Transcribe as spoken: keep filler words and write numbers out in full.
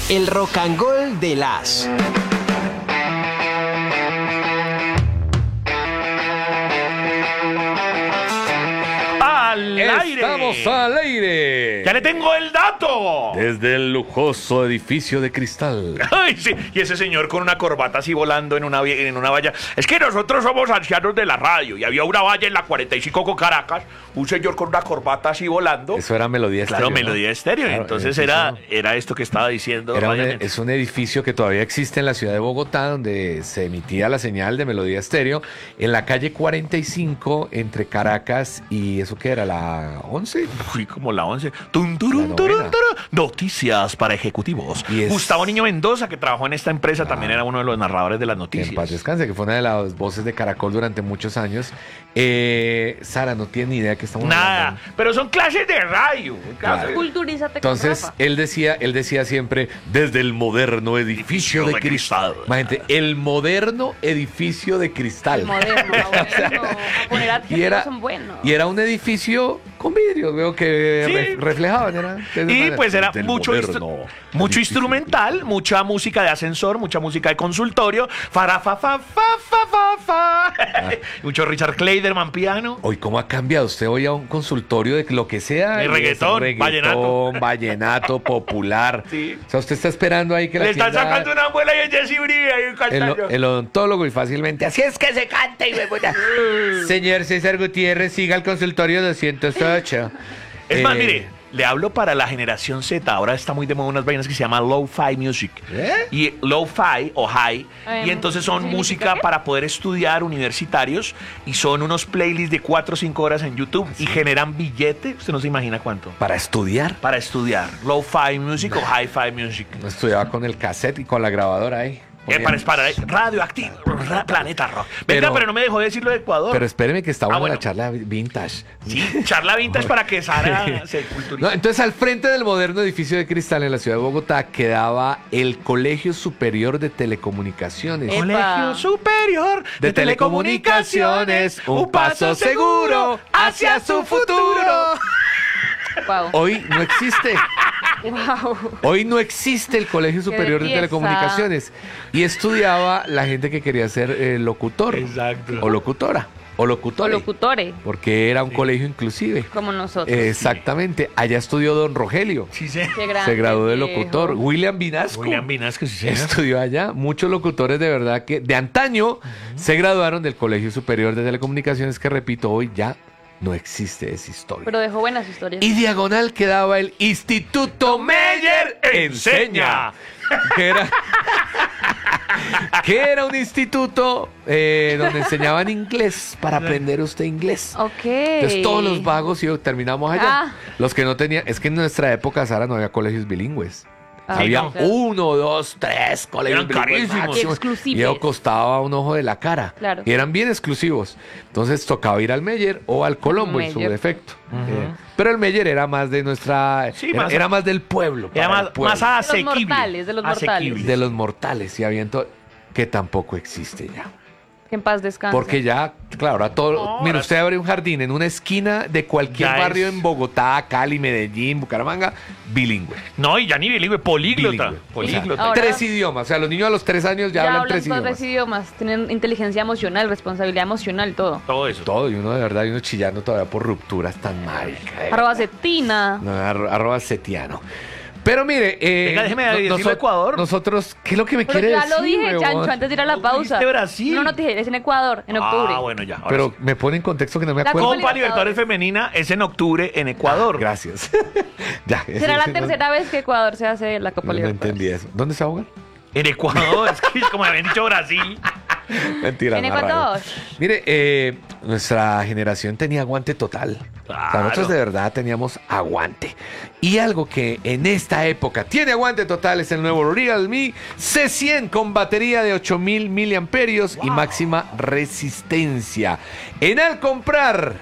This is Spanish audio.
El Rocangol de las... ¡Al aire! ¡Estamos al aire! ¡Ya le tengo el dato! Desde el lujoso edificio de cristal. ¡Ay, sí! Y ese señor con una corbata así volando en una, vi- en una valla. Es que nosotros somos ancianos de la radio y había una valla en la cuarenta y cinco con Caracas, un señor con una corbata así volando. Eso era Melodía Claro, Estéreo, ¿no? Melodía Estéreo. Claro, Entonces eso- era, era esto que estaba diciendo. Era un- Ryan. es un edificio que todavía existe en la ciudad de Bogotá, donde se emitía la señal de Melodía Estéreo, en la calle cuarenta y cinco, entre Caracas y eso que era la once. Fui como la once. Tun, turun, La turun, novena. turun. Noticias para ejecutivos. Y es- Gustavo Niño Mendoza, que trabajó en esta empresa, Ah. también era uno de los narradores de las Que noticias. en paz descanse, que fue una de las voces de Caracol durante muchos años. Eh, Sara, no tiene ni idea de qué estamos Nada, hablando. pero son clases de radio. clases- Culturízate con Entonces, Rafa. él decía, él decía siempre, desde el moderno edificio de, de cristal. cristal. Imagínate, el moderno edificio de cristal. El moderno, bueno, a poner Y adjetivos era, son buenos. y era un edificio con vidrios, veo que Sí. re- reflejaban. Era, Y pues era Del mucho, moderno instru- mucho edificio de instrumental, mucha música de ascensor, mucha música de consultorio, fara, fa, fa, fa, fa, fa, fa. Ah. Mucho Richard Clayderman piano. Hoy, ¿cómo ha cambiado? Usted hoy a un consultorio de lo que sea. De y es reggaetón, vallenato. vallenato popular. Sí. O sea, usted está esperando ahí que la Le están tienda- sacando una abuela y el Jesse Uribe y un el, castaño. el odontólogo y fácilmente así es que se canta y me puta. Señor César Gutiérrez, siga al consultorio doscientos ocho. Es más, Eh, mire, le hablo para la generación Z. Ahora está muy de moda unas vainas que se llama lo-fi music. ¿Eh? Y lo-fi o high. Em, y entonces son ¿significa música qué? para poder estudiar universitarios. Y son unos playlists de cuatro o cinco horas en YouTube. Y generan billete. Usted no se imagina cuánto. Para estudiar. Para estudiar. Lo-fi music o hi-fi music. No estudiaba con el cassette y con la grabadora ahí. Eh, para, para radioactivo. ra- planeta rock. Venga, Pero- pero, no me dejó decirlo de Ecuador. Pero espéreme que está Ah, buena bueno. la charla vintage. Sí, charla vintage para que Sara se culturice. No, entonces, al frente del moderno edificio de cristal en la ciudad de Bogotá quedaba el Colegio Superior de Telecomunicaciones. Epa. Colegio Superior De Telecomunicaciones, un paso seguro hacia su futuro. Wow. Hoy no existe. Wow. Hoy no existe el Colegio Superior de belleza. Telecomunicaciones. Y estudiaba la gente que quería ser eh, locutor. Exacto. O locutora. O O locutore. locutore, Porque era un colegio inclusive. como nosotros. Eh, Exactamente. Allá estudió don Rogelio. Sí, sí. Qué grande, Se graduó de viejo. locutor. William Vinasco. William Vinasco, sí, señor. Estudió allá. Muchos locutores de verdad que de antaño se graduaron del Colegio Superior de Telecomunicaciones, que repito, hoy ya no existe esa historia. Pero dejó buenas historias. Y diagonal quedaba el Instituto Meyer Enseña, que era, que era un instituto eh, donde enseñaban inglés para aprender usted inglés. Ok. Entonces todos los vagos y terminamos allá. Ah. Los que no tenían, es que en nuestra época, Sara, no había colegios bilingües. Ah, Había no. claro. uno, dos, tres colegios Eran bilingües carísimos. máximo. Qué exclusivos. Y eso costaba un ojo de la cara. Claro. Y eran bien exclusivos. Entonces tocaba ir al Meyer o al Colombo en su Meyer. defecto. Eh, pero el Meyer era más de nuestra... Sí, era, más- era más del pueblo. Era para más, el pueblo. más asequible. mortales, de los mortales. Asequible. De los mortales. Y aviento que tampoco existe ya. Que en paz descanse. Porque ya, claro, ahora todo... No, mira, ahora- usted abre un jardín en una esquina de cualquier Ya barrio es- en Bogotá, Cali, Medellín, Bucaramanga, bilingüe. No, y ya ni bilingüe, políglota. Bilingüe. Políglota. Ahora- Tres idiomas. O sea, los niños a los tres años ya, ya hablan hablan tres todos idiomas. tres idiomas. Tienen inteligencia emocional, responsabilidad emocional, todo. Todo eso. Todo, y uno de verdad, y uno chillando todavía por rupturas tan maricas. Arroba Cetina. No, arro- arroba setiano. Pero mire, eh, Venga, déjeme decirlo, noso- Ecuador. Nosotros, ¿qué es lo que me Pero quiere ya decir? lo dije, huevón? Chancho, antes de ir a la ¿No pausa. dijiste Brasil? No, no te dije, es en Ecuador, en octubre. Ah, bueno, ya. ahora Pero sí. me pone en contexto que no me La acuerdo. Copa Copa Libertadores Femenina es en octubre en Ecuador. Gracias. ya. Será ese- la ese no- tercera vez que Ecuador se hace la Copa No, no Libertadores. entendí eso. ¿Dónde se ahogan? En Ecuador, es que como habían dicho Brasil. Mentira. En más raro. Ecuador. Mire, eh, nuestra generación tenía aguante total. O sea, Claro. nosotros de verdad teníamos aguante. Y algo que en esta época tiene aguante total es el nuevo Realme C cien con batería de ocho mil miliamperios y máxima resistencia. En al comprar